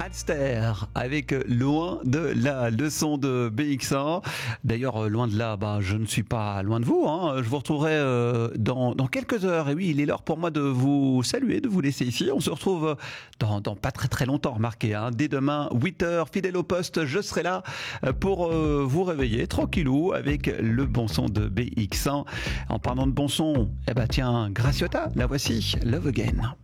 Alster avec Loin de là, le son de BX1. D'ailleurs, loin de là, je ne suis pas loin de vous. Je vous retrouverai dans quelques heures. Et oui, il est l'heure pour moi de vous saluer, de vous laisser ici. On se retrouve dans pas très longtemps, remarquez. Dès demain, 8h, fidèle au poste, je serai là pour vous réveiller tranquillou avec le bon son de BX1. En parlant de bon son, tiens, Graciota, la voici, Love Again.